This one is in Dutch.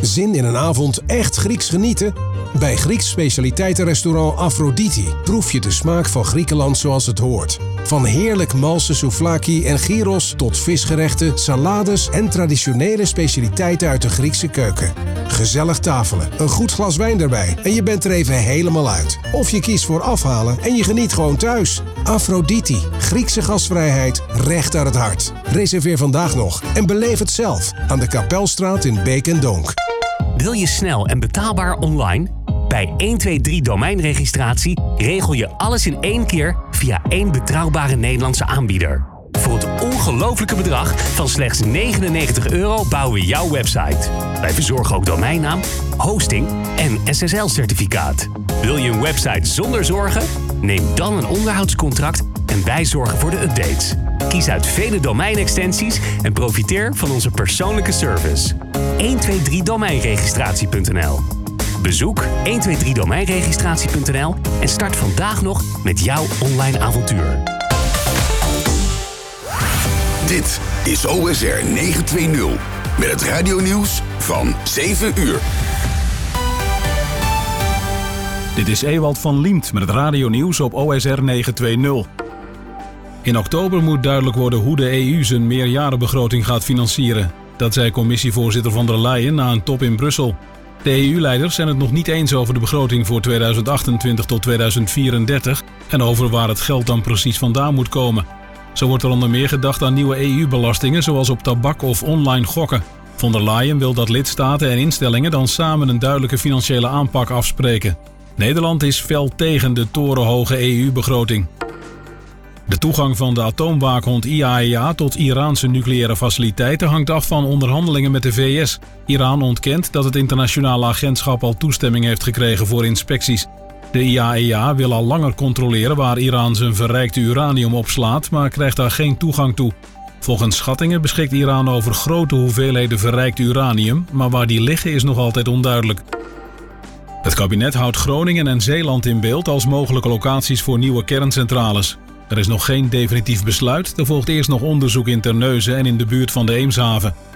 Zin in een avond echt Grieks genieten? Bij Grieks specialiteitenrestaurant Aphrodite proef je de smaak van Griekenland zoals het hoort. Van heerlijk malse souvlaki en gyros tot visgerechten, salades en traditionele specialiteiten uit de Griekse keuken. Gezellig tafelen, een goed glas wijn erbij en je bent er even helemaal uit. Of je kiest voor afhalen en je geniet gewoon thuis. Aphrodite, Griekse gastvrijheid, recht aan het hart. Reserveer vandaag nog en beleef het zelf aan de Kapelstraat in Beek en Donk. Wil je snel en betaalbaar online? Bij 123 domeinregistratie regel je alles in één keer via één betrouwbare Nederlandse aanbieder. Voor het ongelofelijke bedrag van slechts €99 bouwen we jouw website. Wij verzorgen ook domeinnaam, hosting en SSL-certificaat. Wil je een website zonder zorgen? Neem dan een onderhoudscontract en wij zorgen voor de updates. Kies uit vele domeinextensies en profiteer van onze persoonlijke service. 123domeinregistratie.nl. Bezoek 123domeinregistratie.nl en start vandaag nog met jouw online avontuur. Dit is OSR 920 met het radionieuws van 7 uur. Dit is Ewald van Liemt met het radionieuws op OSR 920. In oktober moet duidelijk worden hoe de EU zijn meerjarenbegroting gaat financieren. Dat zei commissievoorzitter von der Leyen na een top in Brussel. De EU-leiders zijn het nog niet eens over de begroting voor 2028 tot 2034 en over waar het geld dan precies vandaan moet komen. Zo wordt er onder meer gedacht aan nieuwe EU-belastingen zoals op tabak of online gokken. Von der Leyen wil dat lidstaten en instellingen dan samen een duidelijke financiële aanpak afspreken. Nederland is fel tegen de torenhoge EU-begroting. De toegang van de atoomwaakhond IAEA tot Iraanse nucleaire faciliteiten hangt af van onderhandelingen met de VS. Iran ontkent dat het internationale agentschap al toestemming heeft gekregen voor inspecties. De IAEA wil al langer controleren waar Iran zijn verrijkte uranium opslaat, maar krijgt daar geen toegang toe. Volgens schattingen beschikt Iran over grote hoeveelheden verrijkt uranium, maar waar die liggen is nog altijd onduidelijk. Het kabinet houdt Groningen en Zeeland in beeld als mogelijke locaties voor nieuwe kerncentrales. Er is nog geen definitief besluit, er volgt eerst nog onderzoek in Terneuzen en in de buurt van de Eemshaven.